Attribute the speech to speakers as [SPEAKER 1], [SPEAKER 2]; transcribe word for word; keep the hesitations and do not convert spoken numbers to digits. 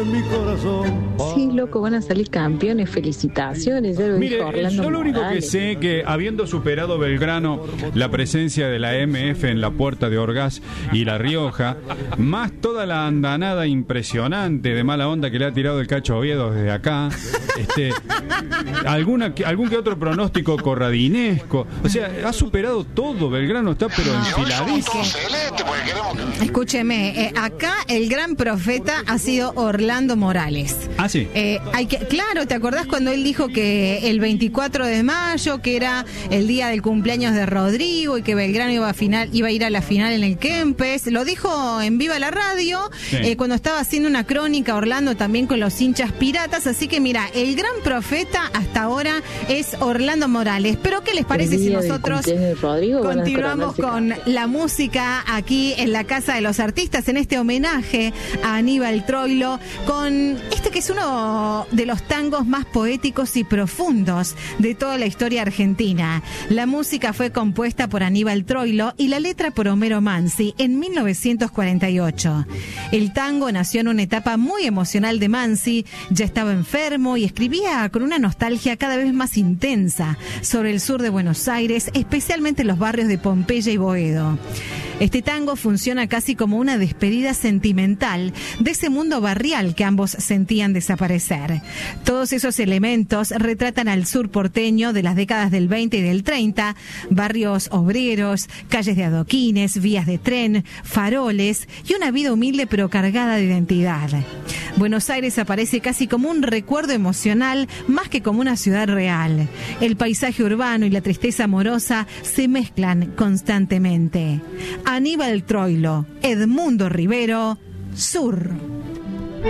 [SPEAKER 1] Sí, loco, van a salir campeones, felicitaciones. Ya lo
[SPEAKER 2] Mire,
[SPEAKER 1] dijo Orlando
[SPEAKER 2] yo lo único
[SPEAKER 1] Morales.
[SPEAKER 2] que sé que habiendo superado Belgrano la presencia de la M F en la puerta de Orgaz y La Rioja, más toda la andanada impresionante de mala onda que le ha tirado el Cacho Oviedo desde acá, este, alguna, algún que otro pronóstico corradinesco, o sea, ha superado todo. Belgrano está pero enfiladísimo.
[SPEAKER 3] Escúcheme, eh, acá el gran profeta ha sido Orlando Morales.
[SPEAKER 2] Ah, sí.
[SPEAKER 3] Eh, hay que, claro, ¿te acordás cuando él dijo que el veinticuatro de mayo, que era el día del cumpleaños de Rodrigo y que Belgrano iba a final, iba a ir a la final en el Kempes? Lo dijo en Viva la Radio, sí. eh, cuando estaba haciendo una crónica Orlando también con los hinchas piratas. Así que mira, el gran profeta hasta ahora es Orlando Morales. Pero ¿qué les parece si nosotros Rodrigo, continuamos con la música aquí en la Casa de los Artistas, en este homenaje a Aníbal Troilo, con este que es uno de los tangos más poéticos y profundos de toda la historia argentina? La música fue compuesta por Aníbal Troilo y la letra por Homero Mansi en mil novecientos cuarenta y ocho. El tango nació en una etapa muy emocional de Mansi. Ya estaba enfermo y escribía con una nostalgia cada vez más intensa sobre el sur de Buenos Aires, especialmente los barrios de Pompeya y Boedo. Este tango funciona casi como una despedida sentimental de ese mundo barrial que ambos sentían desaparecer. Todos esos elementos retratan al sur porteño de las décadas del veinte y del treinta, barrios obreros, calles de adoquines, vías de tren, faroles y una vida humilde pero cargada de identidad. Buenos Aires aparece casi como un recuerdo emocional más que como una ciudad real. El paisaje urbano y la tristeza amorosa se mezclan constantemente. Aníbal Troilo, Edmundo Rivero, Sur.